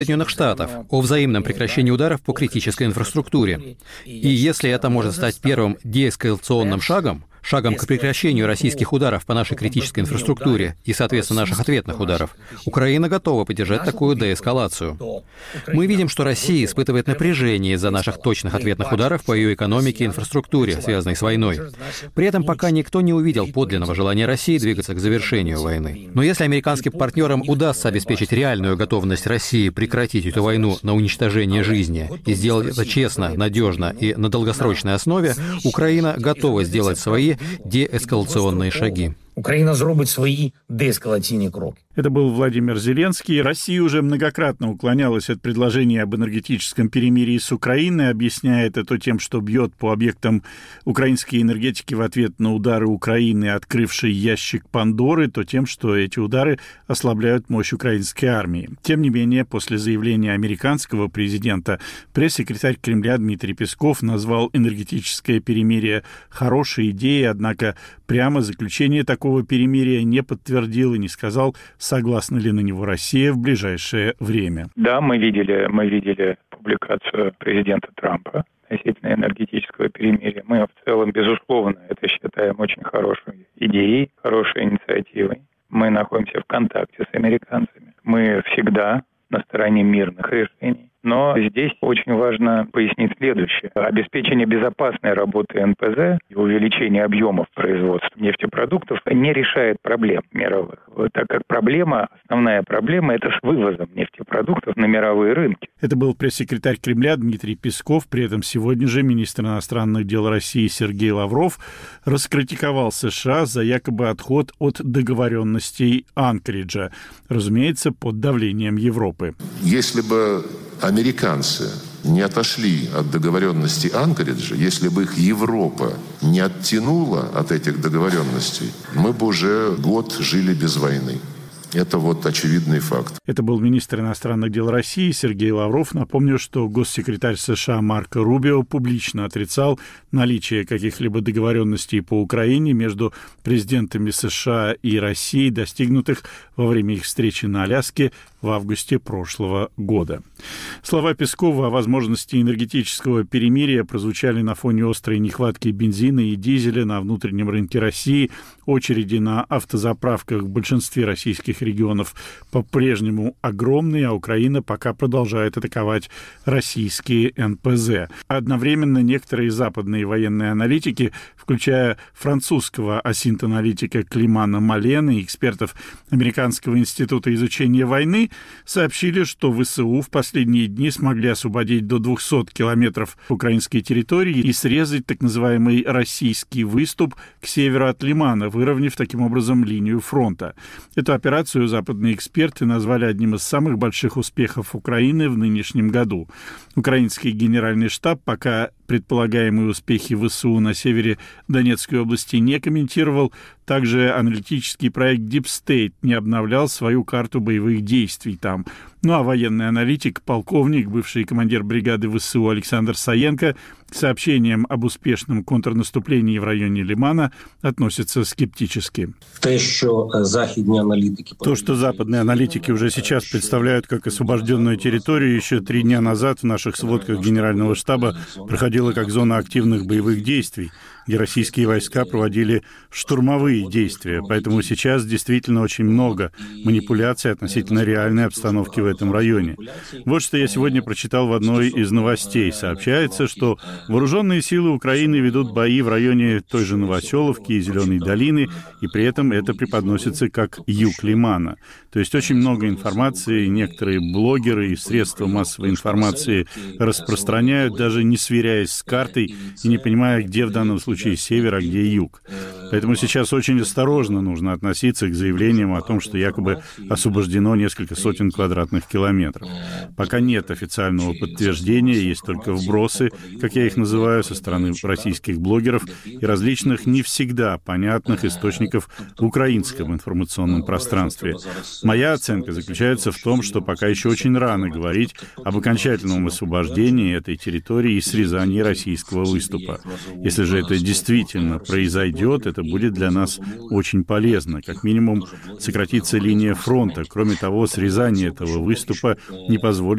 Соединенных Штатов о взаимном прекращении ударов по критической инфраструктуре. И если это может стать первым деэскалационным шагом к прекращению российских ударов по нашей критической инфраструктуре и, соответственно, наших ответных ударов, Украина готова поддержать такую деэскалацию. Мы видим, что Россия испытывает напряжение из-за наших точных ответных ударов по ее экономике и инфраструктуре, связанной с войной. При этом пока никто не увидел подлинного желания России двигаться к завершению войны. Но если американским партнерам удастся обеспечить реальную готовность России прекратить эту войну на уничтожение жизни и сделать это честно, надежно и на долгосрочной основе, Украина готова сделать свои деэскалационные шаги. Украина зробить свои деэскалаційні кроки. Это был Владимир Зеленский. Россия уже многократно уклонялась от предложения об энергетическом перемирии с Украиной, объясняет это тем, что бьет по объектам украинской энергетики в ответ на удары Украины, открывшей ящик Пандоры, то тем, что эти удары ослабляют мощь украинской армии. Тем не менее, после заявления американского президента, пресс-секретарь Кремля Дмитрий Песков назвал энергетическое перемирие хорошей идеей, однако прямо заключение такого перемирия не подтвердил и не сказал, согласна ли на него Россия в ближайшее время. Да, мы видели публикацию президента Трампа относительно энергетического перемирия. Мы в целом, безусловно, это считаем очень хорошей идеей, хорошей инициативой. Мы находимся в контакте с американцами. Мы всегда на стороне мирных решений. Но здесь очень важно пояснить следующее. Обеспечение безопасной работы НПЗ и увеличение объемов производства нефтепродуктов не решает проблем мировых, так как основная проблема – это с вывозом нефтепродуктов на мировые рынки. Это был пресс-секретарь Кремля Дмитрий Песков. При этом сегодня же министр иностранных дел России Сергей Лавров раскритиковал США за якобы отход от договоренностей Анкориджа, разумеется, под давлением Европы. Если бы американцы не отошли от договоренностей Анкориджа, если бы их Европа не оттянула от этих договоренностей, мы бы уже год жили без войны. Это очевидный факт. Это был министр иностранных дел России Сергей Лавров. Напомню, что госсекретарь США Марко Рубио публично отрицал наличие каких-либо договоренностей по Украине между президентами США и России, достигнутых во время их встречи на Аляске в августе прошлого года. Слова Пескова о возможности энергетического перемирия прозвучали на фоне острой нехватки бензина и дизеля на внутреннем рынке России. Очереди на автозаправках в большинстве российских регионов по-прежнему огромные, а Украина пока продолжает атаковать российские НПЗ. Одновременно некоторые западные военные аналитики, включая французского осинт-аналитика Климана Малена и экспертов Американского института изучения войны, сообщили, что ВСУ в последние дни смогли освободить до 200 километров украинской территории и срезать так называемый российский выступ к северу от Лимана, выровняв таким образом линию фронта. Эту операцию западные эксперты назвали одним из самых больших успехов Украины в нынешнем году. Украинский генеральный штаб пока предполагаемые успехи ВСУ на севере Донецкой области не комментировал. Также аналитический проект Deep State не обновлял свою карту боевых действий там. Ну а военный аналитик, полковник, бывший командир бригады ВСУ Александр Саенко к сообщениям об успешном контрнаступлении в районе Лимана относится скептически. То, что западные аналитики уже сейчас представляют как освобожденную территорию, еще 3 дня назад в наших сводках Генерального штаба проходила как зона активных боевых действий, где российские войска проводили штурмовые действия. Поэтому сейчас действительно очень много манипуляций относительно реальной обстановки в этом районе. Вот что я сегодня прочитал в одной из новостей. Сообщается, что вооруженные силы Украины ведут бои в районе той же Новоселовки и Зеленой долины, и при этом это преподносится как юг Лимана. То есть очень много информации, некоторые блогеры и средства массовой информации распространяют, даже не сверяясь с картой и не понимая, где в данном случае север, а где юг. Поэтому сейчас очень осторожно нужно относиться к заявлениям о том, что якобы освобождено несколько сотен квадратных километров. Пока нет официального подтверждения, есть только вбросы, как я их называю, со стороны российских блогеров и различных не всегда понятных источников в украинском информационном пространстве. Моя оценка заключается в том, что пока еще очень рано говорить об окончательном освобождении этой территории и срезании российского выступа. Если же это действительно произойдет, это будет для нас очень полезно. Как минимум, сократится линия фронта. Кроме того, срезание этого выступа не позволит